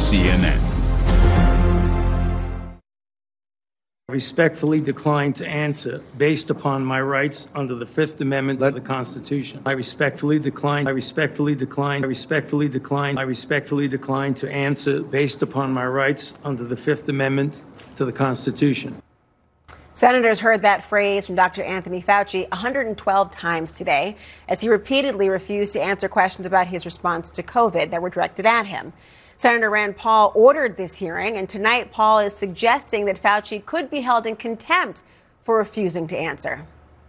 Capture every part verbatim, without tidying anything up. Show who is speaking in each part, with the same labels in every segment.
Speaker 1: C N N.
Speaker 2: I respectfully decline to answer based upon my rights under the Fifth Amendment of the Constitution. I respectfully decline, I respectfully decline, I respectfully decline, I respectfully decline to answer based upon my rights under the Fifth Amendment to the Constitution.
Speaker 3: Senators heard that phrase from Doctor Anthony Fauci one hundred twelve times today as he repeatedly refused to answer questions about his response to COVID that were directed at him. Senator Rand Paul ordered this hearing, and tonight Paul is suggesting that Fauci could be held in contempt for refusing to answer.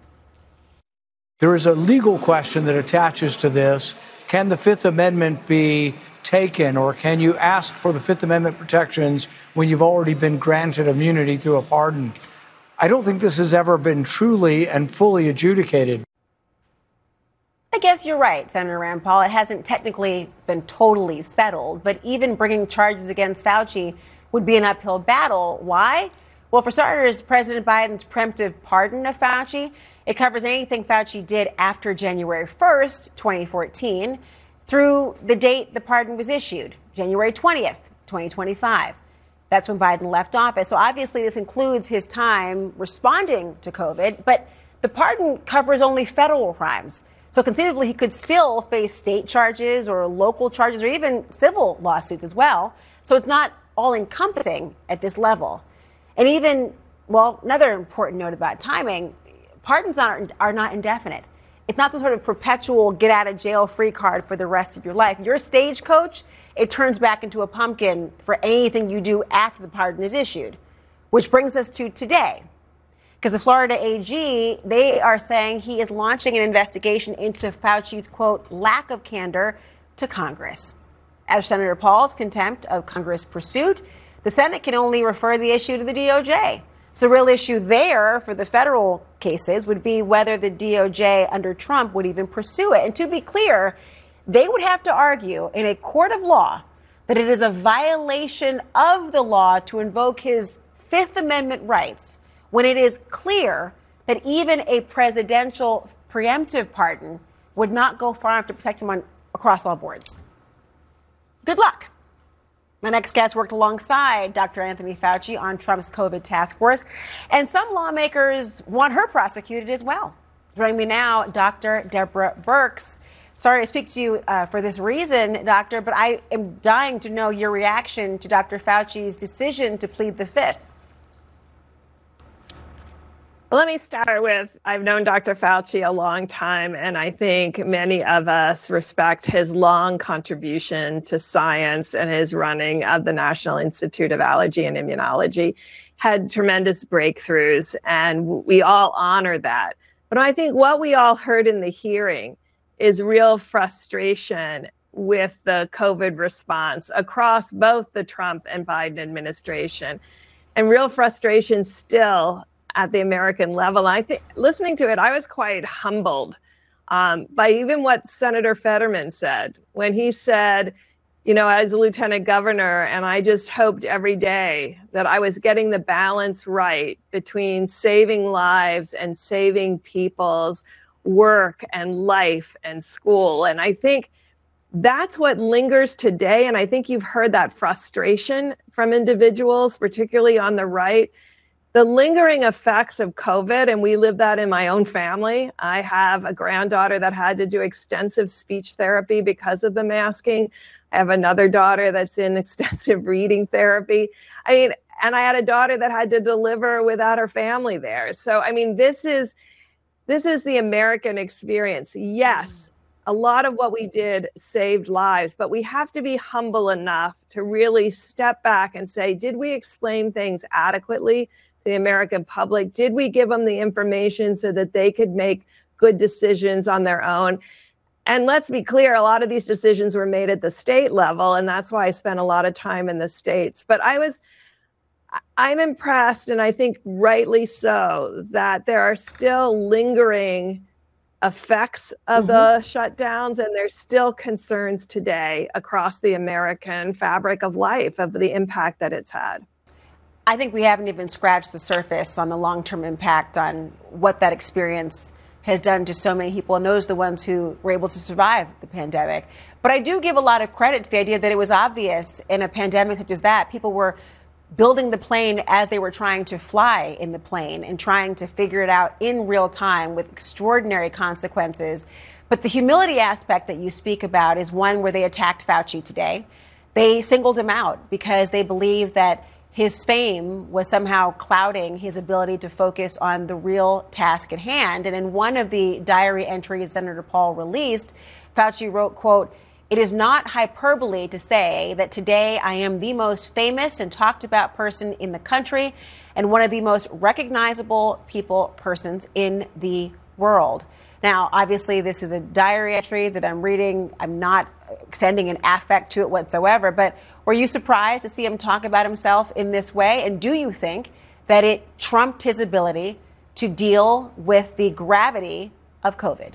Speaker 4: There is a legal question that attaches to this. Can the Fifth Amendment be taken, or can you ask for the Fifth Amendment protections when you've already been granted immunity through a pardon? I don't think this has ever been truly and fully adjudicated.
Speaker 3: I guess you're right, Senator Rand Paul. It hasn't technically been totally settled, but even bringing charges against Fauci would be an uphill battle. Why? Well, for starters, President Biden's preemptive pardon of Fauci, it covers anything Fauci did after January first, twenty fourteen, through the date the pardon was issued, January twentieth, twenty twenty-five. That's when Biden left office. So obviously this includes his time responding to COVID, but the pardon covers only federal crimes. So conceivably, he could still face state charges or local charges or even civil lawsuits as well. So it's not all encompassing at this level. And even, well, another important note about timing, pardons are, are not indefinite. It's not some sort of perpetual get out of jail free card for the rest of your life. Your stagecoach, it turns back into a pumpkin for anything you do after the pardon is issued, which brings us to today. Because the Florida A G, they are saying he is launching an investigation into Fauci's, quote, lack of candor to Congress. As Senator Paul's contempt of Congress pursuit, the Senate can only refer the issue to the D O J. So the real issue there for the federal cases would be whether the D O J under Trump would even pursue it. And to be clear, they would have to argue in a court of law that it is a violation of the law to invoke his Fifth Amendment rights when it is clear that even a presidential preemptive pardon would not go far enough to protect him on, across all boards. Good luck. My next guest worked alongside Doctor Anthony Fauci on Trump's COVID task force, and some lawmakers want her prosecuted as well. Joining me now, Doctor Deborah Birx. Sorry to speak to you uh, for this reason, Doctor, but I am dying to know your reaction to Doctor Fauci's decision to plead the Fifth.
Speaker 5: Well, let me start with, I've known Doctor Fauci a long time, and I think many of us respect his long contribution to science and his running of the National Institute of Allergy and Immunology. Had tremendous breakthroughs, and we all honor that. But I think what we all heard in the hearing is real frustration with the COVID response across both the Trump and Biden administration, and real frustration still at the American level. I think listening to it, I was quite humbled um, by even what Senator Fetterman said when he said, you know, as a lieutenant governor, and I just hoped every day that I was getting the balance right between saving lives and saving people's work and life and school. And I think that's what lingers today. And I think you've heard that frustration from individuals, particularly on the right. The lingering effects of COVID, and we live that in my own family. I have a granddaughter that had to do extensive speech therapy because of the masking. I have another daughter that's in extensive reading therapy. I mean, and I had a daughter that had to deliver without her family there. So, I mean, this is this is the American experience. Yes, a lot of what we did saved lives, but we have to be humble enough to really step back and say, did we explain things adequately? The American public? Did we give them the information so that they could make good decisions on their own? And let's be clear, a lot of these decisions were made at the state level, and that's why I spent a lot of time in the states. But I was, I'm impressed, and I think rightly so, that there are still lingering effects of mm-hmm. the shutdowns, and there's still concerns today across the American fabric of life of the impact that it's had.
Speaker 3: I think we haven't even scratched the surface on the long-term impact on what that experience has done to so many people, and those are the ones who were able to survive the pandemic. But I do give a lot of credit to the idea that it was obvious in a pandemic such as that, people were building the plane as they were trying to fly in the plane and trying to figure it out in real time with extraordinary consequences. But the humility aspect that you speak about is one where they attacked Fauci today. They singled him out because they believe that his fame was somehow clouding his ability to focus on the real task at hand. And in one of the diary entries Senator Paul released, Fauci wrote, quote, "It is not hyperbole to say that today I am the most famous and talked about person in the country and one of the most recognizable people persons in the world." Now, obviously, this is a diary entry that I'm reading. I'm not extending an affect to it whatsoever. But were you surprised to see him talk about himself in this way? And do you think that it trumped his ability to deal with the gravity of COVID?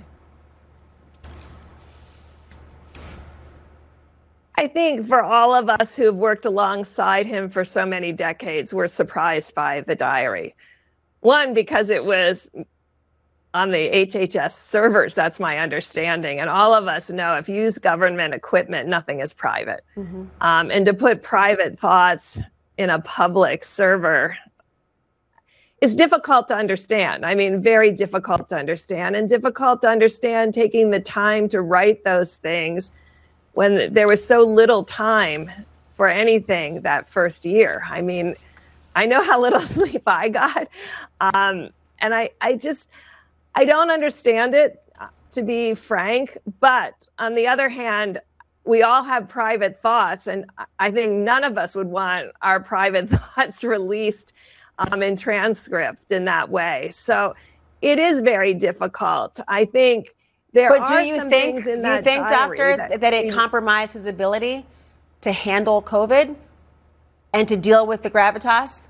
Speaker 5: I think for all of us who've worked alongside him for so many decades, we're surprised by the diary. One, because it was on the H H S servers, that's my understanding. And all of us know if you use government equipment, nothing is private. Mm-hmm. Um, and to put private thoughts in a public server is difficult to understand. I mean, very difficult to understand, and difficult to understand taking the time to write those things when there was so little time for anything that first year. I mean, I know how little sleep I got. Um, and I, I just, I don't understand it, to be frank. But on the other hand, we all have private thoughts. And I think none of us would want our private thoughts released um, in transcript in that way. So it is very difficult. I think there
Speaker 3: but
Speaker 5: are
Speaker 3: do you
Speaker 5: some
Speaker 3: think,
Speaker 5: things in
Speaker 3: do
Speaker 5: that
Speaker 3: you think,
Speaker 5: diary
Speaker 3: doctor,
Speaker 5: that,
Speaker 3: that it
Speaker 5: you know,
Speaker 3: compromised his ability to handle COVID and to deal with the gravitas?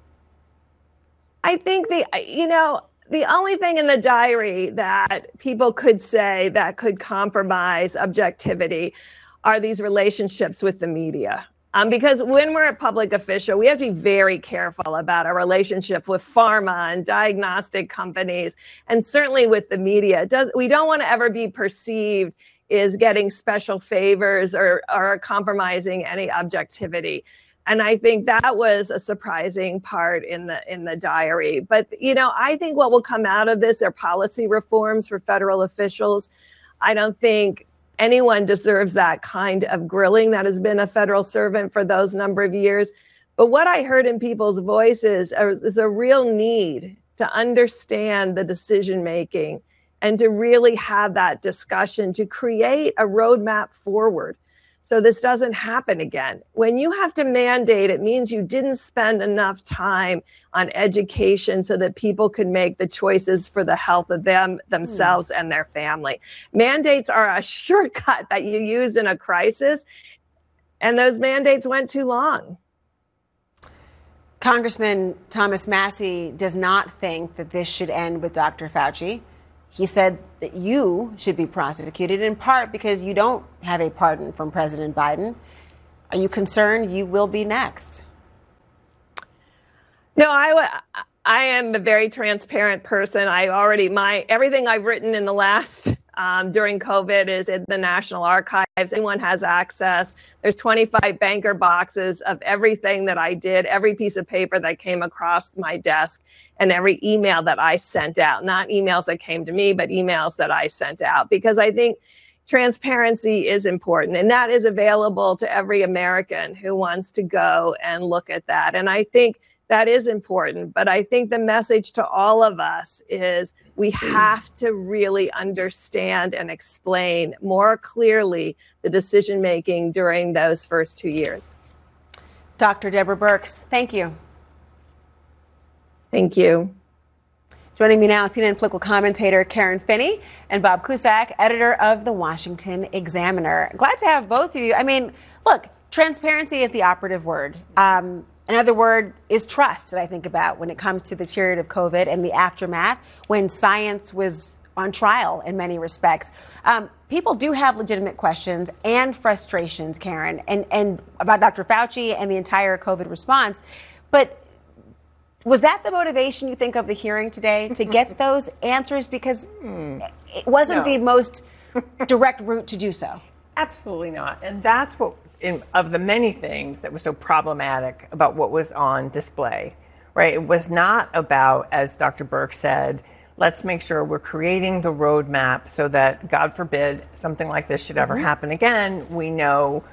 Speaker 5: I think the, you know, the only thing in the diary that people could say that could compromise objectivity are these relationships with the media. Um, because when we're a public official, we have to be very careful about our relationship with pharma and diagnostic companies, and certainly with the media. It does, we don't want to ever be perceived as getting special favors or, or compromising any objectivity. And I think that was a surprising part in the in the diary. But, you know, I think what will come out of this are policy reforms for federal officials. I don't think anyone deserves that kind of grilling that has been a federal servant for those number of years. But what I heard in people's voices is a real need to understand the decision making and to really have that discussion to create a roadmap forward so this doesn't happen again. When you have to mandate, it means you didn't spend enough time on education so that people could make the choices for the health of them, themselves, mm. and their family. Mandates are a shortcut that you use in a crisis, and those mandates went too long.
Speaker 3: Congressman Thomas Massie does not think that this should end with Doctor Fauci. He said that you should be prosecuted in part because you don't have a pardon from President Biden. Are you concerned you will be next?
Speaker 5: No, I, I am a very transparent person. I already, my, everything I've written in the last, um, during COVID is in the National Archives. Anyone has access. There's twenty-five banker boxes of everything that I did, every piece of paper that came across my desk, and every email that I sent out. Not emails that came to me, but emails that I sent out. Because I think transparency is important, and that is available to every American who wants to go and look at that. And I think that is important. But I think the message to all of us is we have to really understand and explain more clearly the decision making during those first two years.
Speaker 3: Doctor Deborah Birx, thank you.
Speaker 5: Thank you.
Speaker 3: Joining me now, C N N political commentator Karen Finney and Bob Cusack, editor of the Washington Examiner. Glad to have both of you. I mean, look, transparency is the operative word. Um, Another word is trust that I think about when it comes to the period of COVID and the aftermath, when science was on trial in many respects. Um, people do have legitimate questions and frustrations, Karen, and, and about Doctor Fauci and the entire COVID response. But Was that the motivation, you think, of the hearing today, to get those answers? Because it wasn't
Speaker 1: No.
Speaker 3: the most direct route to do so.
Speaker 1: Absolutely not. And that's what, in, of the many things that was so problematic about what was on display, right? It was not about, as Doctor Birx said, let's make sure we're creating the roadmap so that, God forbid, something like this should ever happen again. We know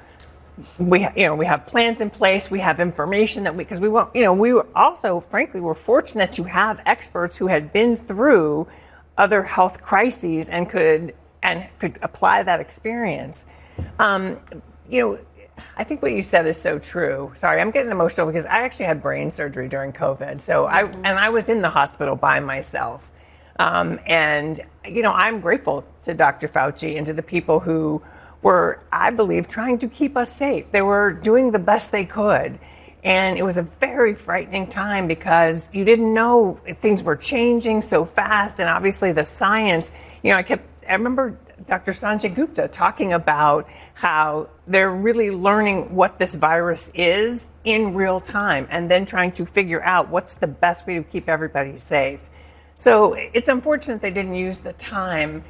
Speaker 1: we, you know, we have plans in place. We have information that we, because we won't, you know, we were also, frankly, we're fortunate to have experts who had been through other health crises and could and could apply that experience. Um, you know, I think what you said is so true. Sorry, I'm getting emotional because I actually had brain surgery during COVID. So I and I was in the hospital by myself. Um, and you know, I'm grateful to Doctor Fauci and to the people who were, I believe, trying to keep us safe. They were doing the best they could. And it was a very frightening time because you didn't know if things were changing so fast. And obviously the science, you know, I kept, I remember Doctor Sanjay Gupta talking about how they're really learning what this virus is in real time and then trying to figure out what's the best way to keep everybody safe. So it's unfortunate they didn't use the time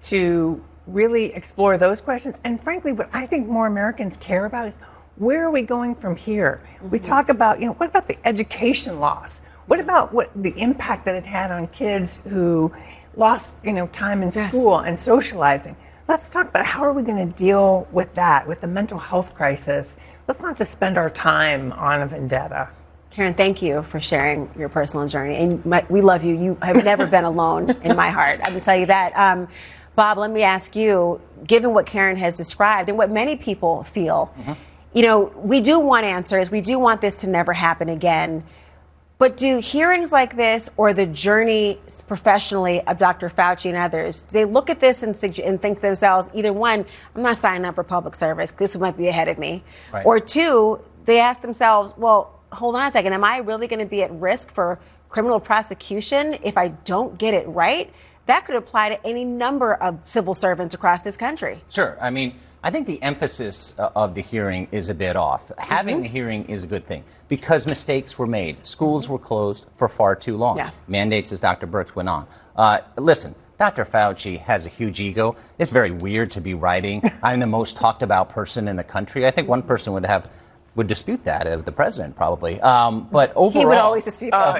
Speaker 1: to really explore those questions. And frankly, what I think more Americans care about is, where are we going from here? Mm-hmm. We talk about, you know, what about the education loss? What about what the impact that it had on kids who lost, you know, time in
Speaker 3: Yes.
Speaker 1: school and socializing? Let's talk about how are we going to deal with that, with the mental health crisis. Let's not just spend our time on a vendetta.
Speaker 3: Karen, thank you for sharing your personal journey. And my, we love you. You have never been alone in my heart. I can tell you that. Um, Bob, let me ask you, given what Karen has described and what many people feel, mm-hmm. you know, we do want answers. We do want this to never happen again. But do hearings like this, or the journey professionally of Doctor Fauci and others, do they look at this and, and think to themselves, either one, I'm not signing up for public service, this might be ahead of me. Right. Or two, they ask themselves, well, hold on a second, am I really going to be at risk for criminal prosecution if I don't get it right? That could apply to any number of civil servants across this country.
Speaker 6: Sure. I mean, I think the emphasis uh, of the hearing is a bit off. Mm-hmm. Having the hearing is a good thing because mistakes were made. Schools were closed for far too long. Yeah. Mandates, as Doctor Birx went on. Uh, listen, Doctor Fauci has a huge ego. It's very weird to be writing, I'm the most talked about person in the country. I think one person would have would dispute that, uh, the president probably. Um, but overall,
Speaker 3: he would always dispute that.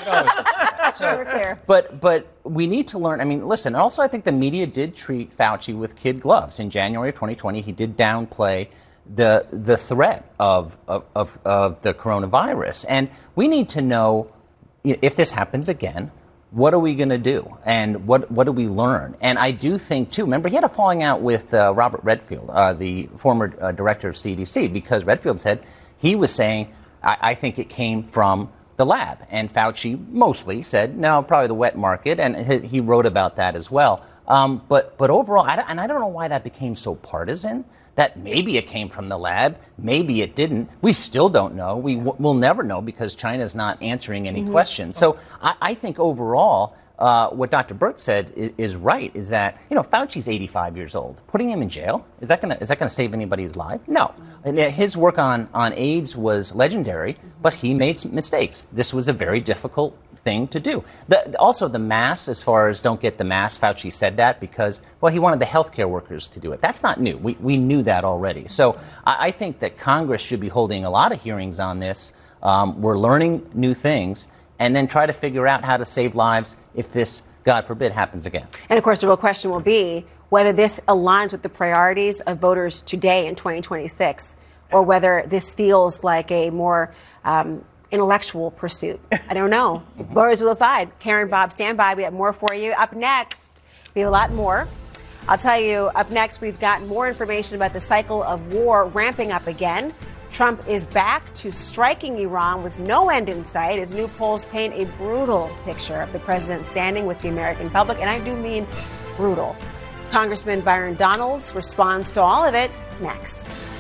Speaker 6: Uh, of course, so, but but we need to learn. I mean, listen. And also, I think the media did treat Fauci with kid gloves. In January of twenty twenty, he did downplay the the threat of of, of, of the coronavirus, and we need to know, you know, if this happens again, what are we going to do? And what what do we learn? And I do think, too, remember, he had a falling out with uh, Robert Redfield, uh, the former uh, director of C D C, because Redfield said he was saying, I, I think it came from the lab. And Fauci mostly said, no, probably the wet market. And he, he wrote about that as well. Um, but, but overall, I, and I don't know why that became so partisan, that maybe it came from the lab, maybe it didn't. We still don't know. We w- will never know because China's not answering any mm-hmm. questions. So I, I think overall, uh, what Doctor Birx said is, is right, is that, you know, Fauci's eighty-five years old. Putting him in jail, is that going to is that going to save anybody's life? No. And his work on, on AIDS was legendary, but he made some mistakes. This was a very difficult thing to do. The, also, the masks, as far as don't get the mask, Fauci said that because, well, he wanted the healthcare workers to do it. That's not new. We, we knew that already. So I, I think that Congress should be holding a lot of hearings on this. Um, we're learning new things, and then try to figure out how to save lives if this, God forbid, happens again.
Speaker 3: And of course, the real question will be whether this aligns with the priorities of voters today in twenty twenty-six, or whether this feels like a more um, intellectual pursuit. I don't know. Voters will decide. Karen, Bob, stand by. We have more for you. Up next, we have a lot more. I'll tell you, up next, we've got more information about the cycle of war ramping up again. Trump is back to striking Iran with no end in sight as new polls paint a brutal picture of the president standing with the American public, and I do mean brutal. Congressman Byron Donalds responds to all of it next.